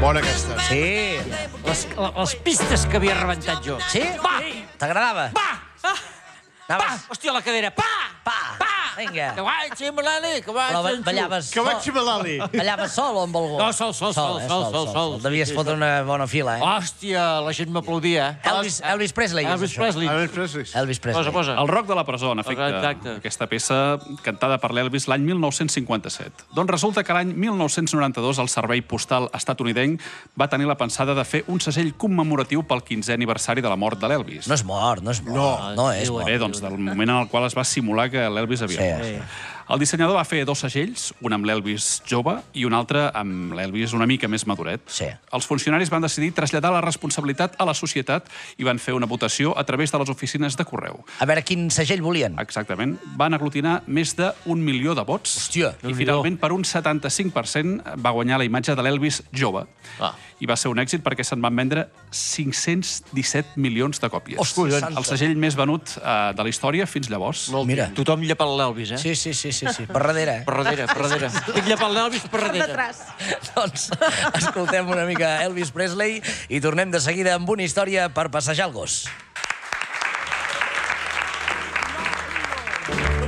Bona aquesta. Sí. Les pistes que havia rebentat jo. Sí? Va! T'agradava? Va! Pa! Anaves... Hòstia, la cadera. Pa! Pa! Pa! Vinga. Que vaig, Ximalali, que vaig... Però ballaves Que vaig ximalali. Ballaves sol o amb algú? No, sol. Devies fotre una bona fila, Hòstia, la gent m'aplaudia, Elvis Presley. Elvis Presley. Elvis Presley. Elvis Presley. Posa. El rock de la presó, en efecte. Exacte. Aquesta peça cantada per l'Elvis l'any 1957. Doncs resulta que l'any 1992 el servei postal estatunidenc va tenir la pensada de fer un segell commemoratiu pel 15è aniversari de la mort de l'Elvis. No és mort, no és mort. No és mort. Bé, doncs, del moment en el qual es va simular que l'Elvis havia mort. El dissenyador va fer 2 segells, un amb l'Elvis jove i un altre amb l'Elvis una mica més maduret. Sí. Els funcionaris van decidir traslladar la responsabilitat a la societat i van fer una votació a través de les oficines de correu. A veure quin segell volien. Exactament. Van aglutinar més d'1 milió de vots. Hòstia. I finalment, per un 75%, va guanyar la imatge de l'Elvis jove. I va ser un èxit perquè se'n van vendre 517 milions de còpies. Hòstia, santa. El segell més venut de la història fins llavors. Mira. Tothom llepant l'Elvis, eh? Sí. Per darrere, Per darrere. Estic llepant l'Elvis per darrere. Doncs escoltem una mica Elvis Presley i tornem de seguida amb una història per passejar el gos.